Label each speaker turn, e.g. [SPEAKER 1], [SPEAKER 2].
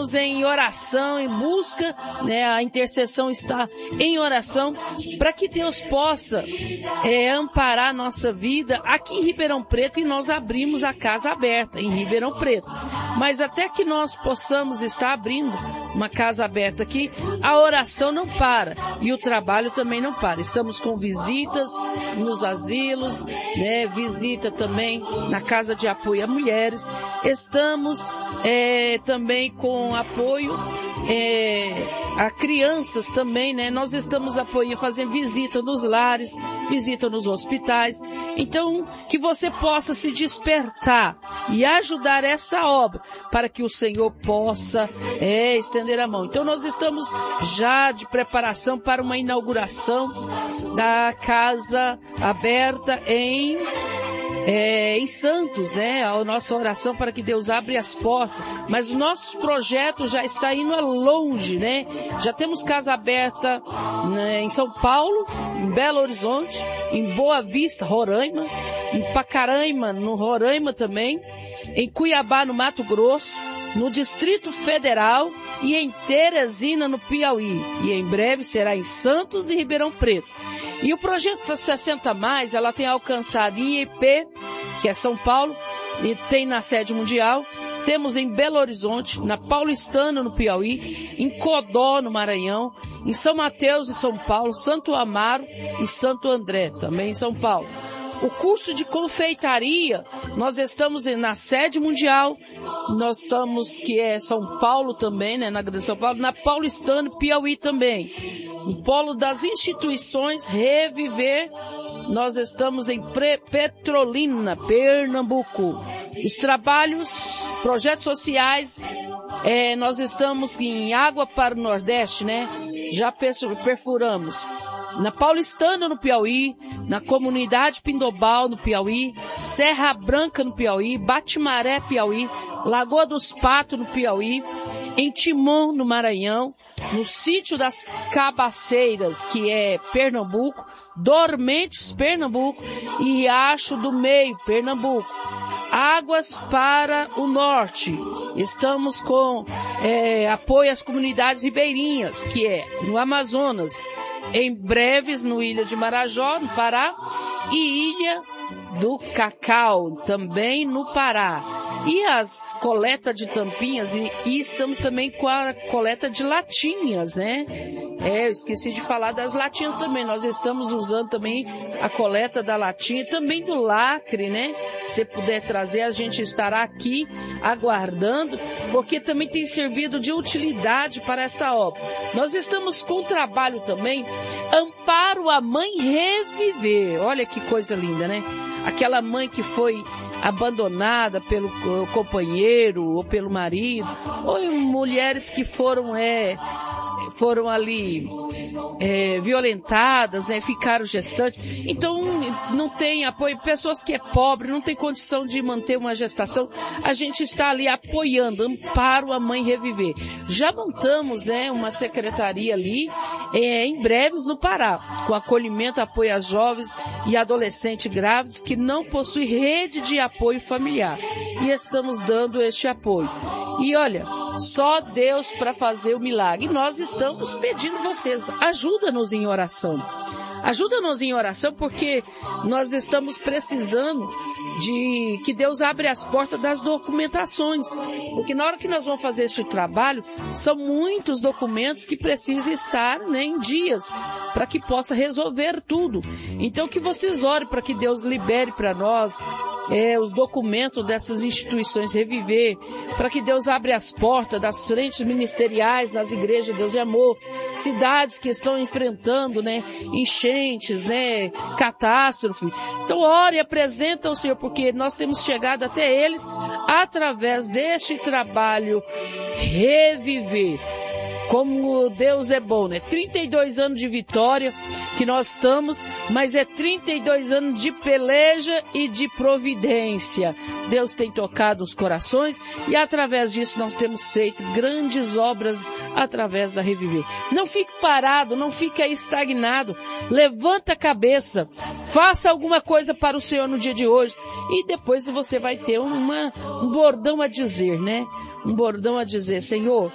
[SPEAKER 1] estamos em oração, em busca, né? A intercessão está em oração para que Deus possa amparar a nossa vida aqui em Ribeirão Preto, e nós abrimos a casa aberta em Ribeirão Preto. Mas até que nós possamos estar abrindo uma casa aberta aqui, a oração não para e o trabalho também não para. Estamos com visitas nos asilos, né? Visita também na Casa de Apoio a Mulheres. Estamos também com apoio a crianças também, né? Nós estamos apoiando, fazendo visita nos lares, visita nos hospitais. Então, que você possa se despertar e ajudar essa obra para que o Senhor possa estender a mão. Então, nós estamos já de preparação para uma inauguração da casa aberta em Santos, né? A nossa oração para que Deus abra as portas, mas os nossos projetos já estão indo longe, né? Já temos casa aberta, né, em São Paulo, em Belo Horizonte, em Boa Vista, Roraima, em Pacaraima, no Roraima também, em Cuiabá, no Mato Grosso, no Distrito Federal e em Teresina, no Piauí. E em breve será em Santos e Ribeirão Preto. E o projeto 60+, ela tem alcançado em IP, que é São Paulo, e tem na sede mundial. Temos em Belo Horizonte, na Paulistana, no Piauí, em Codó, no Maranhão, em São Mateus, em São Paulo, Santo Amaro e Santo André, também em São Paulo. O curso de confeitaria, nós estamos na sede mundial, nós estamos, que é São Paulo também, né, na Grande São Paulo, na Paulistana, Piauí também. No polo das instituições Reviver, nós estamos em Petrolina, Pernambuco. Os trabalhos, projetos sociais, nós estamos em Água para o Nordeste, né? Já perfuramos. Na Paulistana, no Piauí, na Comunidade Pindobal, no Piauí, Serra Branca, no Piauí, Batimaré, Piauí, Lagoa dos Patos, no Piauí, em Timon, no Maranhão, no Sítio das Cabaceiras, que é Pernambuco, Dormentes, Pernambuco, e Riacho do Meio, Pernambuco. Águas para o Norte, estamos com apoio às comunidades ribeirinhas, que é no Amazonas, em breves no Ilha de Marajó, no Pará, e Ilha do Cacau, também no Pará. E as coletas de tampinhas, e estamos também com a coleta de latinhas, né? Eu esqueci de falar das latinhas também. Nós estamos usando também a coleta da latinha, também do lacre, né? Se puder trazer, a gente estará aqui aguardando, porque também tem servido de utilidade para esta obra. Nós estamos com trabalho também, Amparo a Mãe Reviver. Olha que coisa linda, né? Aquela mãe que foi abandonada pelo companheiro ou pelo marido, ou mulheres que foram ali violentadas, né, ficaram gestantes. Então não tem apoio, pessoas que é pobre, não tem condição de manter uma gestação, a gente está ali apoiando, Amparo a Mãe Reviver. Já montamos uma secretaria ali, em breves no Pará, com acolhimento, apoio às jovens e adolescentes grávidos que não possuem rede de apoio familiar, e estamos dando este apoio. E olha, só Deus para fazer o milagre. E nós estamos pedindo vocês, ajuda-nos em oração. Ajuda-nos em oração, porque nós estamos precisando de que Deus abra as portas das documentações. Porque na hora que nós vamos fazer este trabalho, são muitos documentos que precisam estar, né, em dias, para que possa resolver tudo. Então que vocês orem para que Deus libere para nós os documentos dessas instituições Reviver, para que Deus abra as portas das frentes ministeriais nas igrejas de Deus de Amor, cidades que estão enfrentando, né, enchentes, né, catástrofe. Então ore e apresenta ao Senhor, porque nós temos chegado até eles através deste trabalho Reviver. Como Deus é bom, né? 32 anos de vitória que nós estamos, mas é 32 anos de peleja e de providência. Deus tem tocado os corações e através disso nós temos feito grandes obras através da Reviver. Não fique parado, não fique aí estagnado. Levanta a cabeça, faça alguma coisa para o Senhor no dia de hoje e depois você vai ter um bordão a dizer, né? Um bordão a dizer, Senhor,